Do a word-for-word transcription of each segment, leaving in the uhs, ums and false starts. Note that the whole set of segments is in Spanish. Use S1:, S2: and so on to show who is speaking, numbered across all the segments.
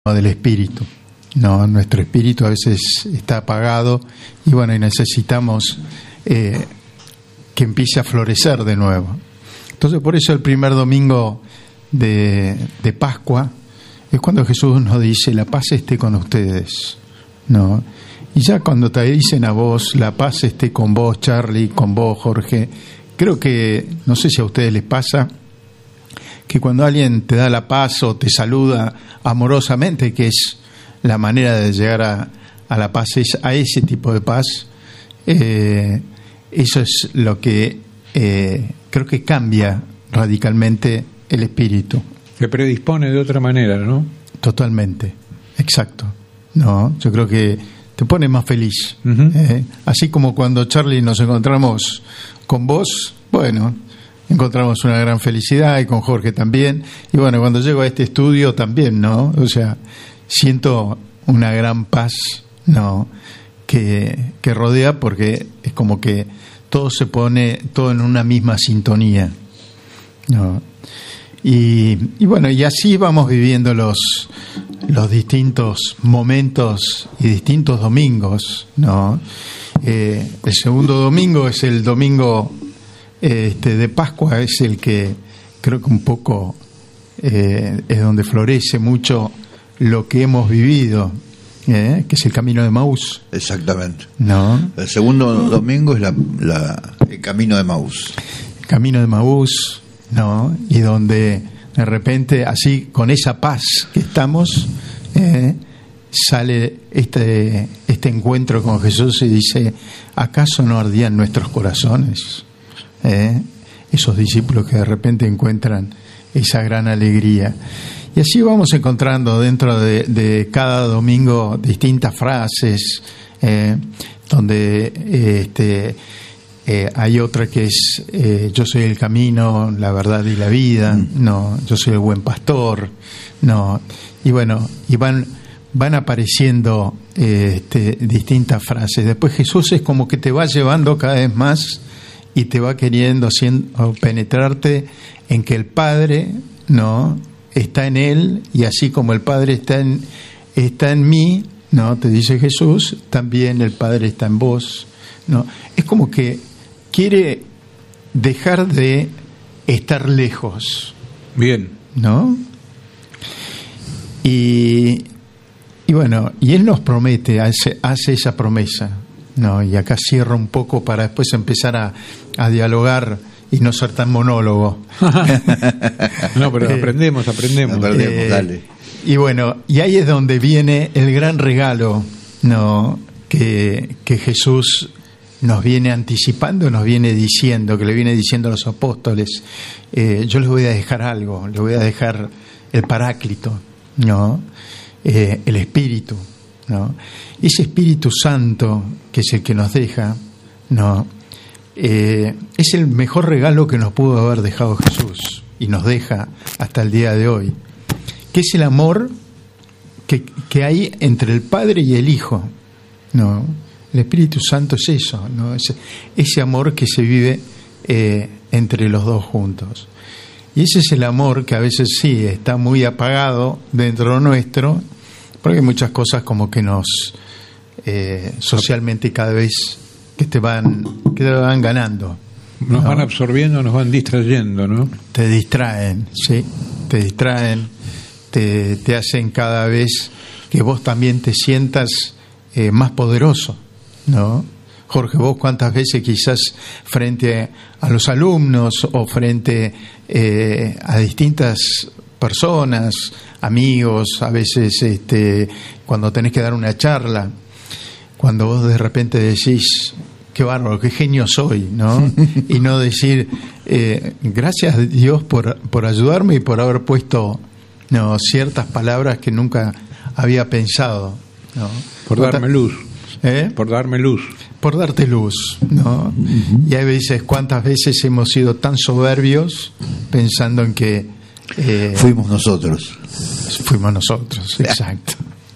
S1: del espíritu. No, nuestro espíritu a veces está apagado y bueno, y necesitamos eh, que empiece a florecer de nuevo. Entonces, por eso el primer domingo de, de Pascua es cuando Jesús nos dice: la paz esté con ustedes, ¿no? Y ya cuando te dicen a vos: la paz esté con vos, Charlie, con vos, Jorge, creo que, no sé si a ustedes les pasa, que cuando alguien te da la paz o te saluda amorosamente, que es la manera de llegar a, a la paz, es a ese tipo de paz, eh, eso es lo que eh, creo que cambia radicalmente el espíritu.
S2: Se predispone de otra manera, ¿no?
S1: Totalmente, exacto. No, yo creo que te pone más feliz. Uh-huh. eh, así como cuando, Charlie, nos encontramos con vos, bueno, encontramos una gran felicidad, y con Jorge también. Y bueno, cuando llego a este estudio también, ¿no? O sea, siento una gran paz, ¿no? Que, que rodea, porque es como que todo se pone, todo en una misma sintonía, ¿no? Y, y bueno, y así vamos viviendo los, los distintos momentos y distintos domingos, ¿no? Eh, el segundo domingo es el domingo Este, de Pascua, es el que creo que un poco eh, es donde florece mucho lo que hemos vivido, eh, que es el camino de Emaús.
S3: Exactamente.
S1: ¿No?
S3: El segundo domingo es la, la, el camino de Emaús.
S1: El camino de Emaús, ¿no? Y donde de repente, así con esa paz que estamos, eh, sale este, este encuentro con Jesús y dice: ¿acaso no ardían nuestros corazones? Eh, esos discípulos que de repente encuentran esa gran alegría. Y así vamos encontrando dentro de, de cada domingo distintas frases, eh, donde eh, este, eh, hay otra que es eh, yo soy el camino, la verdad y la vida, no, yo soy el buen pastor, no, y bueno, y van van apareciendo eh, este, distintas frases. Después Jesús es como que te va llevando cada vez más y te va queriendo siendo, penetrarte en que el Padre, ¿no?, está en Él, y así como el Padre está en, está en mí, ¿no?, te dice Jesús, también el Padre está en vos, ¿no? Es como que quiere dejar de estar lejos.
S2: Bien.
S1: ¿No? Y, y bueno, y Él nos promete, hace, hace esa promesa. No, y acá cierro un poco para después empezar a, a dialogar y no ser tan monólogo.
S2: No, pero aprendemos, aprendemos.
S3: aprendemos
S1: eh,
S3: dale.
S1: Y bueno, y ahí es donde viene el gran regalo, ¿no?, que, que Jesús nos viene anticipando, nos viene diciendo, que le viene diciendo a los apóstoles: eh, yo les voy a dejar algo, les voy a dejar el Paráclito, ¿no?, eh, el Espíritu, ¿no? Ese Espíritu Santo, que es el que nos deja, ¿no?, eh, es el mejor regalo que nos pudo haber dejado Jesús y nos deja hasta el día de hoy, que es el amor que, que hay entre el Padre y el Hijo, ¿no? El Espíritu Santo es eso, ¿no? Ese, ese amor que se vive eh, entre los dos juntos. Y ese es el amor que a veces sí está muy apagado dentro nuestro, porque hay muchas cosas como que nos eh, socialmente cada vez que te van que te van ganando,
S2: nos
S1: ¿no?
S2: van absorbiendo, nos van distrayendo, ¿no?
S1: Te distraen, sí, te distraen, te, te hacen cada vez que vos también te sientas eh, más poderoso, ¿no? Jorge, vos cuántas veces quizás frente a los alumnos o frente eh, a distintas personas, amigos, a veces este, cuando tenés que dar una charla, cuando vos de repente decís: qué bárbaro, qué genio soy, ¿no? Y no decir eh, gracias a Dios por, por ayudarme y por haber puesto, no, ciertas palabras que nunca había pensado, ¿no?
S2: Por darme luz.
S1: ¿Eh?
S2: Por darme luz.
S1: Por darte luz, ¿no? Uh-huh. Y hay veces, cuántas veces hemos sido tan soberbios pensando en que eh,
S3: fuimos nosotros.
S1: Fuimos nosotros, exacto.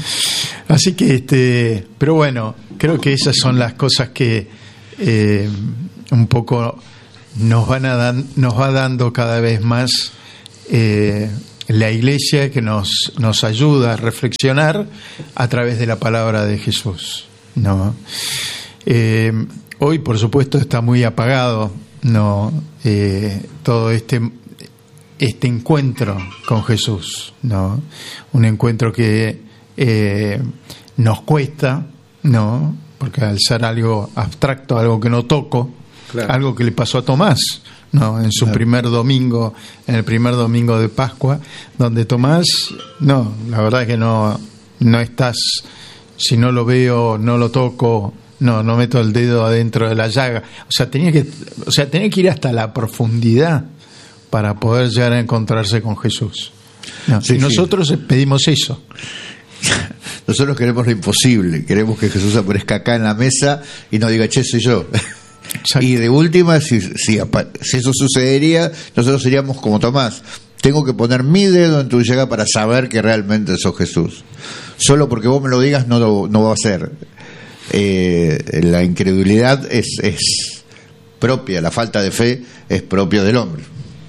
S1: Así que, este, pero bueno, creo que esas son las cosas que eh, un poco nos van a dan, nos va dando cada vez más eh, la iglesia que nos, nos ayuda a reflexionar a través de la palabra de Jesús, ¿no? Eh, hoy, por supuesto, está muy apagado, ¿no? Eh, todo este este encuentro con Jesús, ¿no? Un encuentro que eh, nos cuesta, ¿no? Porque al ser algo abstracto, algo que no toco, claro. Algo que le pasó a Tomás, ¿no? En su claro. primer domingo, en el primer domingo de Pascua, donde Tomás, no, la verdad es que no, no estás, si no lo veo, no lo toco, no, no meto el dedo adentro de la llaga. O sea, tenía que, o sea, tenía que ir hasta la profundidad para poder llegar a encontrarse con Jesús. No, sí, y nosotros sí. pedimos eso.
S3: Nosotros queremos lo imposible, queremos que Jesús aparezca acá en la mesa y nos diga, che, soy yo. Exacto. Y de última, si, si, si eso sucedería, nosotros seríamos como Tomás. Tengo que poner mi dedo en tu llaga para saber que realmente sos Jesús. Solo porque vos me lo digas no, lo, no va a ser. Eh, la incredulidad es, es propia, la falta de fe es propia del hombre.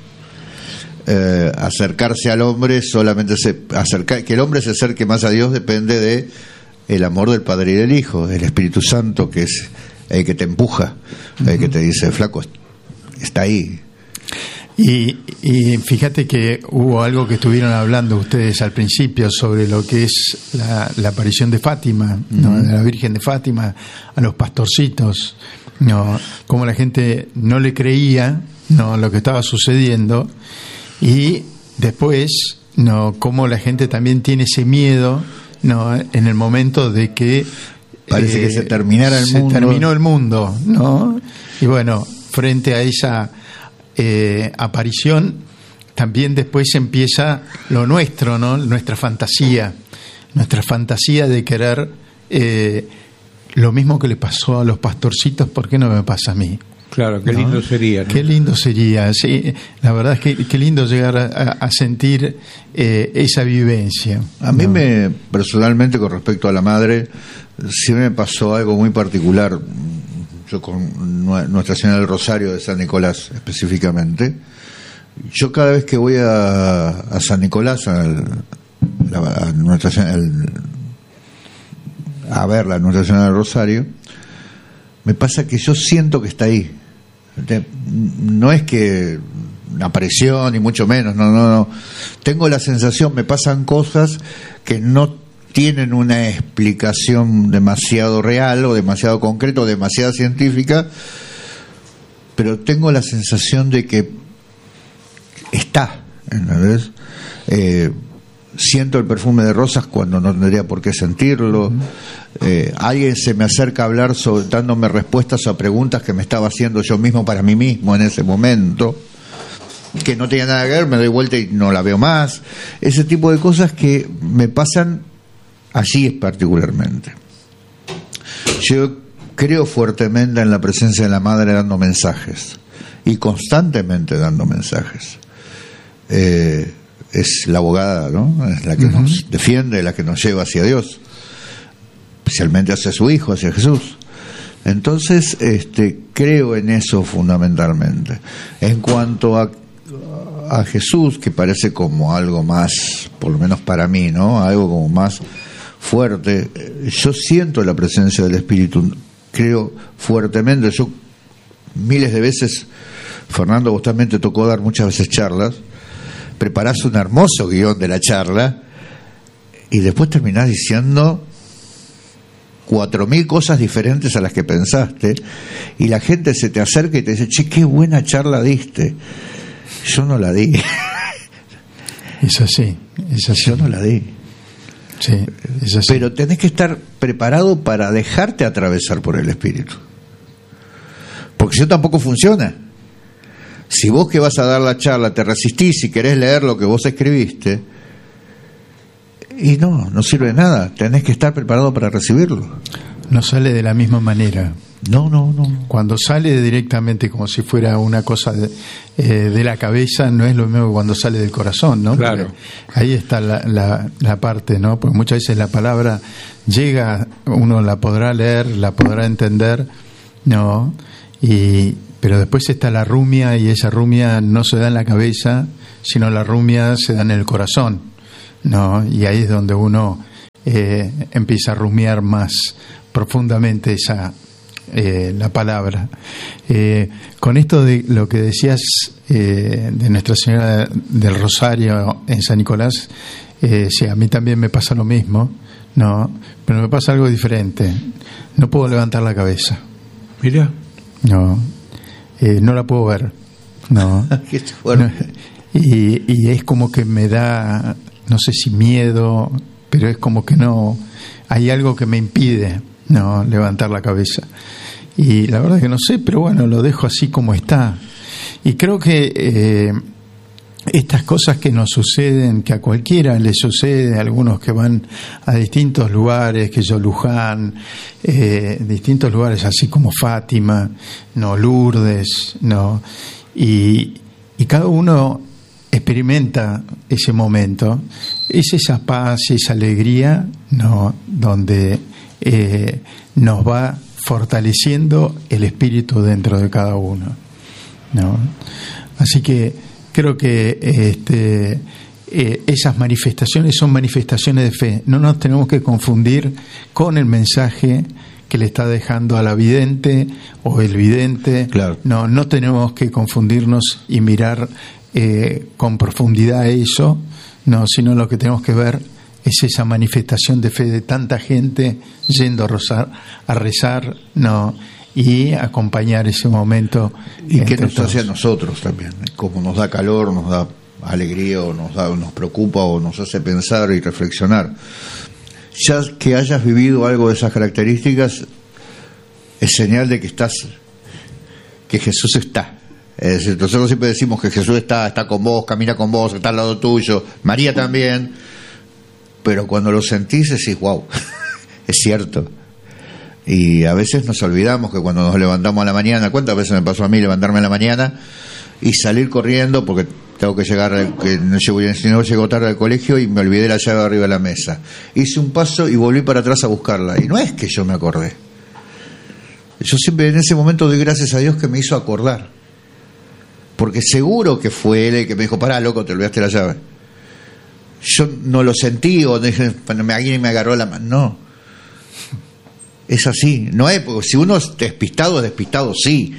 S3: Eh, acercarse al hombre solamente se acerca, que el hombre se acerque más a Dios depende de el amor del Padre y del Hijo, del Espíritu Santo, que es el que te empuja, uh-huh. el que te dice, flaco, está ahí.
S1: Y, y fíjate que hubo algo que estuvieron hablando ustedes al principio sobre lo que es la, la aparición de Fátima, uh-huh. ¿no? De la Virgen de Fátima, a los pastorcitos, ¿no? Como la gente no le creía, ¿no? Lo que estaba sucediendo. Y después, no, cómo la gente también tiene ese miedo, no, en el momento de que
S3: parece eh, que se terminara el
S1: se
S3: mundo.
S1: Se terminó el mundo, ¿no? Y bueno, frente a esa eh, aparición, también después empieza lo nuestro, ¿no? Nuestra fantasía, nuestra fantasía de querer eh, lo mismo que le pasó a los pastorcitos, ¿por qué no me pasa a mí?
S2: Claro, qué lindo ¿no? sería, ¿no?
S1: Qué lindo sería, sí. La verdad es que qué lindo llegar a, a sentir eh, esa vivencia.
S3: A mí ¿no? me, personalmente, con respecto a la madre, sí me pasó algo muy particular. Yo con Nuestra Señora del Rosario de San Nicolás, específicamente. Yo cada vez que voy a, a San Nicolás, a, a, a, Nuestra Señora, a verla, a Nuestra Señora del Rosario, me pasa que yo siento que está ahí. No es que apareció, ni mucho menos, no, no, no. Tengo la sensación, me pasan cosas que no tienen una explicación demasiado real o demasiado concreta o demasiado científica, pero tengo la sensación de que está, ¿entendés? Eh, siento el perfume de rosas cuando no tendría por qué sentirlo. Eh, alguien se me acerca a hablar sobre, dándome respuestas a preguntas que me estaba haciendo yo mismo para mí mismo en ese momento, que no tenía nada que ver, me doy vuelta y no la veo más. Ese tipo de cosas que me pasan así particularmente. Yo creo fuertemente en la presencia de la Madre dando mensajes, y constantemente dando mensajes. Eh, es la abogada, ¿no? Es la que uh-huh. nos defiende, la que nos lleva hacia Dios, especialmente hacia su Hijo, hacia Jesús. Entonces, este, creo en eso fundamentalmente. En cuanto a, a Jesús, que parece como algo más, por lo menos para mí, ¿no? Algo como más fuerte. Yo siento la presencia del Espíritu, creo fuertemente. Yo miles de veces, Fernando, vos también te tocó dar muchas veces charlas. Preparás un hermoso guión de la charla y después terminás diciendo cuatro mil cosas diferentes a las que pensaste, y la gente se te acerca y te dice, che, qué buena charla diste. Yo no la di.
S1: Es así, es así.
S3: Yo no la di.
S1: Sí, es así.
S3: Pero tenés que estar preparado para dejarte atravesar por el Espíritu, porque si no tampoco funciona. Si vos que vas a dar la charla te resistís y querés leer lo que vos escribiste, y no, no sirve de nada. Tenés que estar preparado para recibirlo.
S1: No sale de la misma manera.
S3: No, no, no.
S1: Cuando sale directamente como si fuera una cosa de, eh, de la cabeza, no es lo mismo que cuando sale del corazón, ¿no?
S2: Claro.
S1: Porque ahí está la, la, la parte, ¿no? Porque muchas veces la palabra llega, uno la podrá leer, la podrá entender, ¿no? Y... pero después está la rumia, y esa rumia no se da en la cabeza, sino la rumia se da en el corazón, ¿no? Y ahí es donde uno eh, empieza a rumiar más profundamente esa eh, la palabra. Eh, con esto de lo que decías eh, de Nuestra Señora del Rosario en San Nicolás, eh, sí, a mí también me pasa lo mismo, ¿no? Pero me pasa algo diferente. No puedo levantar la cabeza.
S2: Mira.
S1: No, eh, no la puedo ver. No.
S3: Qué fuerte.
S1: No, y, y es como que me da, no sé si miedo, pero es como que no, hay algo que me impide, no, levantar la cabeza. Y la verdad que no sé, pero bueno, lo dejo así como está. Y creo que eh, estas cosas que nos suceden, que a cualquiera le sucede, a algunos que van a distintos lugares, que yo Luján, eh, distintos lugares así como Fátima, no, Lourdes, no, y, y cada uno experimenta ese momento, es esa paz, esa alegría, no, donde eh, nos va fortaleciendo el espíritu dentro de cada uno, ¿no? Así que creo que este, eh, esas manifestaciones son manifestaciones de fe. No nos tenemos que confundir con el mensaje que le está dejando a la vidente o el vidente.
S3: Claro.
S1: No, no tenemos que confundirnos y mirar eh, con profundidad eso, no, sino lo que tenemos que ver es esa manifestación de fe de tanta gente yendo a, rozar, a rezar, no, y acompañar ese momento.
S3: Y qué nos hace a nosotros también, como nos da calor, nos da alegría, o nos da, nos preocupa, o nos hace pensar y reflexionar. Ya que hayas vivido algo de esas características, es señal de que estás, que Jesús está. Es decir, nosotros siempre decimos que Jesús está, está con vos, camina con vos, está al lado tuyo, María también, pero cuando lo sentís decís, wow, es cierto. Y a veces nos olvidamos que cuando nos levantamos a la mañana, ¿cuántas veces me pasó a mí levantarme a la mañana y salir corriendo porque tengo que llegar, que no llego, si no llego tarde al colegio y me olvidé la llave arriba de la mesa? Hice un paso y volví para atrás a buscarla. Y no es que yo me acordé. Yo siempre en ese momento doy gracias a Dios que me hizo acordar. Porque seguro que fue Él el que me dijo, pará, loco, te olvidaste la llave. Yo no lo sentí o dije, alguien me agarró la mano. No. Es así, no es, porque si uno es despistado, es despistado, sí.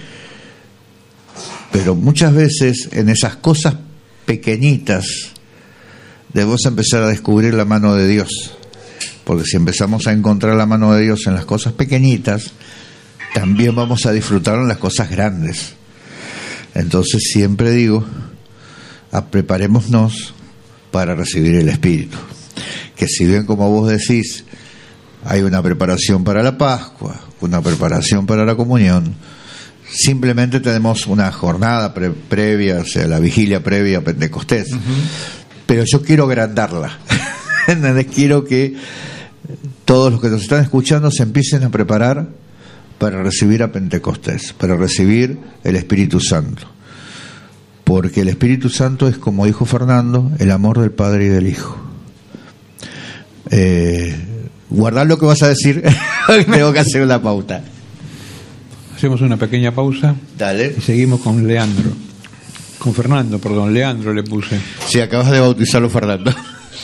S3: Pero muchas veces en esas cosas pequeñitas debemos empezar a descubrir la mano de Dios. Porque si empezamos a encontrar la mano de Dios en las cosas pequeñitas, también vamos a disfrutar en las cosas grandes. Entonces siempre digo, a preparémonos para recibir el Espíritu. Que si bien, como vos decís, hay una preparación para la Pascua, una preparación para la comunión, simplemente tenemos una jornada pre- previa, o sea, la vigilia previa a Pentecostés. Uh-huh. Pero yo quiero agrandarla. Quiero que todos los que nos están escuchando se empiecen a preparar para recibir a Pentecostés, para recibir el Espíritu Santo. Porque el Espíritu Santo es, como dijo Fernando, el amor del Padre y del Hijo. Eh... Guardar lo que vas a decir. Tengo que hacer una pauta.
S2: Hacemos una pequeña pausa.
S3: Dale.
S2: Y seguimos con Leandro. Con Fernando, perdón, Leandro le puse.
S3: Sí, acabas de bautizarlo, Fernando.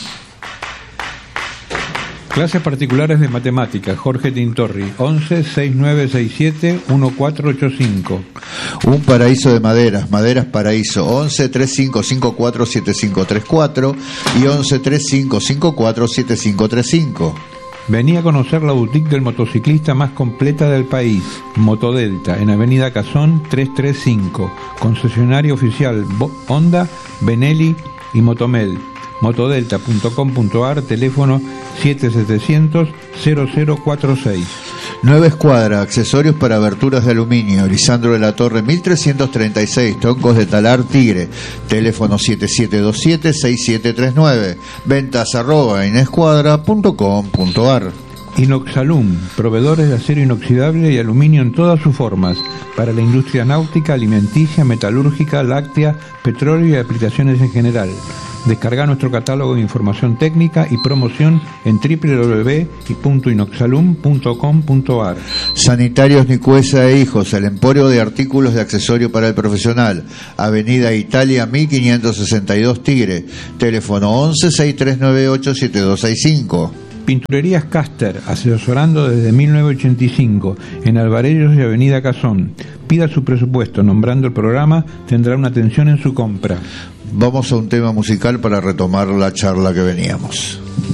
S2: Clases particulares de matemáticas, Jorge Tintorri, once seis nueve seis siete uno cuatro ocho cinco.
S3: Un paraíso de maderas, Maderas Paraíso, once tres cinco cinco cuatro siete cinco tres cuatro y once tres cinco cinco cuatro siete cinco tres cinco.
S2: Vení a conocer la boutique del motociclista más completa del país, Motodelta, en Avenida Cazón trescientos treinta y cinco, concesionario oficial Honda, Benelli y Motomel. motodelta punto com punto a r, teléfono siete setecientos cero cero cuatro seis.
S3: Nueva Escuadra, accesorios para aberturas de aluminio, Lisandro de la Torre mil trescientos treinta y seis, troncos de talar Tigre, teléfono siete siete dos siete seis siete tres nueve, ventas arroba inescuadra punto com punto a r.
S2: Inoxalum, proveedores de acero inoxidable y aluminio en todas sus formas, para la industria náutica, alimenticia, metalúrgica, láctea, petróleo y aplicaciones en general. Descarga nuestro catálogo de información técnica y promoción en doble u doble u doble u punto inoxalum punto com punto a r.
S3: Sanitarios Nicuesa e Hijos, el emporio de artículos de accesorio para el profesional. Avenida Italia mil quinientos sesenta y dos Tigre. Teléfono once, seis tres nueve ocho, siete dos seis cinco.
S2: Pinturerías Caster, asesorando desde mil novecientos ochenta y cinco en Alvarellos y Avenida Cazón. Pida su presupuesto, nombrando el programa, tendrá una atención en su compra.
S3: Vamos a un tema musical para retomar la charla que veníamos.